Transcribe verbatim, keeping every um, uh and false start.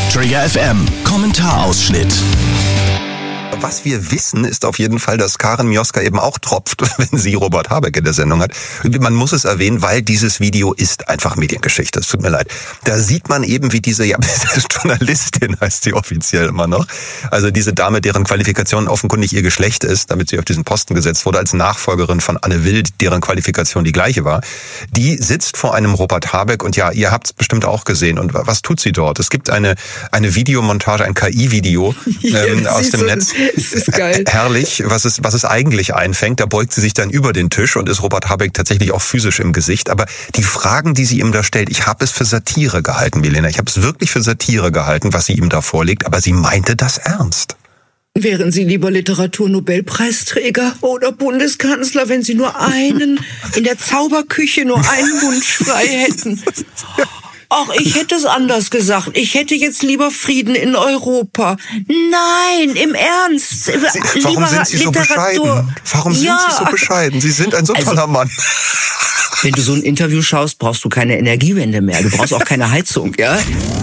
Trigger F M, Kommentarausschnitt. Was wir wissen, ist auf jeden Fall, dass Karin Mioska eben auch tropft, wenn sie Robert Habeck in der Sendung hat. Man muss es erwähnen, weil dieses Video ist einfach Mediengeschichte. Es tut mir leid. Da sieht man eben, wie diese, ja, Journalistin heißt sie offiziell immer noch, also diese Dame, deren Qualifikation offenkundig ihr Geschlecht ist, damit sie auf diesen Posten gesetzt wurde, als Nachfolgerin von Anne Will, deren Qualifikation die gleiche war, die sitzt vor einem Robert Habeck und ja, ihr habt es bestimmt auch gesehen. Und was tut sie dort? Es gibt eine eine Videomontage, ein K I-Video ähm, aus dem Netz. Das ist geil. Herrlich, was es, was es eigentlich einfängt. Da beugt sie sich dann über den Tisch und ist Robert Habeck tatsächlich auch physisch im Gesicht. Aber die Fragen, die sie ihm da stellt, ich habe es für Satire gehalten, Milena. Ich habe es wirklich für Satire gehalten, was sie ihm da vorlegt. Aber sie meinte das ernst. Wären Sie lieber Literaturnobelpreisträger oder Bundeskanzler, wenn Sie nur einen in der Zauberküche nur einen Wunsch frei hätten? Ach, ich hätte es anders gesagt. Ich hätte jetzt lieber Frieden in Europa. Nein, im Ernst. Sie, warum lieber sind Sie so Literatur. bescheiden? Warum sind ja. Sie so bescheiden? Sie sind ein so Also, toller Mann. Wenn du so ein Interview schaust, brauchst du keine Energiewende mehr. Du brauchst auch keine Heizung, ja?